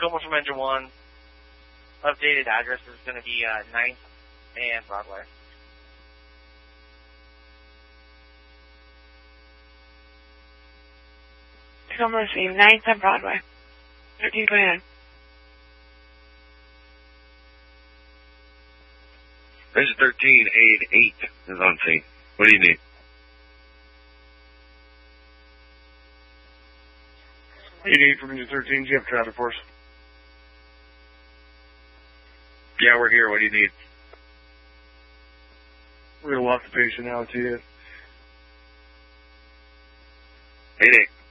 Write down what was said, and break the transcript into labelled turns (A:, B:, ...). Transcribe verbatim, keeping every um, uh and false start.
A: Como from Engine one. Updated address is going to be uh, ninth and Broadway.
B: Tacoma received ninth and Broadway. thirteen twenty-nine.
C: Engine thirteen, aid eight is on scene. What do you need?
D: eight eight from Engine thirteen, do you have traffic for us?
C: Yeah, we're here. What do you need?
D: We're going to walk the patient out to you.
C: eight eight.